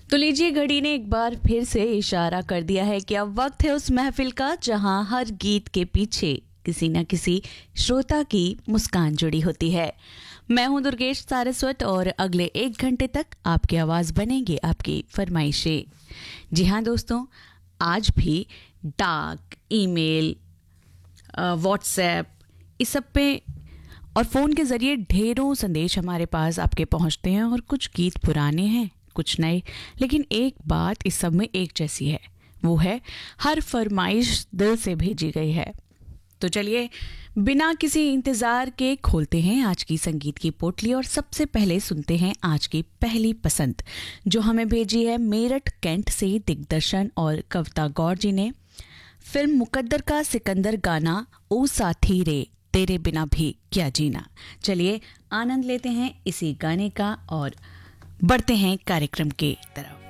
तो लीजिए, घड़ी ने एक बार फिर से इशारा कर दिया है कि अब वक्त है उस महफिल का जहां हर गीत के पीछे किसी न किसी श्रोता की मुस्कान जुड़ी होती है। मैं हूं दुर्गेश सारस्वत और अगले 1 घंटे तक आपकी आवाज बनेगी आपकी फरमाइशें। जी हाँ दोस्तों, आज भी डाक, ईमेल, व्हाट्सएप, इस सब पे और फ़ोन के ज़रिए ढेरों संदेश हमारे पास आपके पहुंचते हैं और कुछ गीत पुराने हैं, कुछ नए, लेकिन एक बात इस सब में एक जैसी है, वो है हर फरमाइश दिल से भेजी गई है। तो चलिए, बिना किसी इंतज़ार के खोलते हैं आज की संगीत की पोटली और सबसे पहले सुनते हैं आज की पहली पसंद, जो हमें भेजी है मेरठ कैंट से दिग्दर्शन और कविता गौर जी ने। फिल्म मुकद्दर का सिकंदर गाना ओ साथी रे तेरे बिना भी क्या जीना। चलिए आनंद लेते हैं इसी गाने का और बढ़ते हैं कार्यक्रम के तरफ।